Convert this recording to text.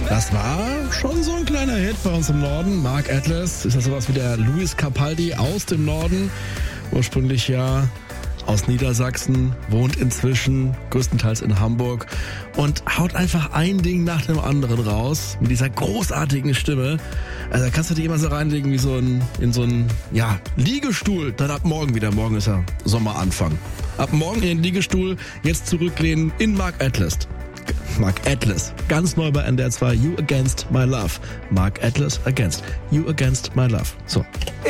Das war schon so ein kleiner Hit bei uns im Norden. Mark Atlas ist ja sowas wie der Luis Capaldi aus dem Norden. Ursprünglich ja aus Niedersachsen, wohnt inzwischen größtenteils in Hamburg und haut einfach ein Ding nach dem anderen raus mit dieser großartigen Stimme. Also da kannst du dich immer so reinlegen wie in so einen Liegestuhl. Dann ab morgen wieder. Morgen ist ja Sommeranfang. Ab morgen in den Liegestuhl, jetzt zurücklehnen in Mark Atlas. Mark Atlas. Ganz neu bei NDR 2. You Against My Love. Mark Atlas Against. You Against My Love. So.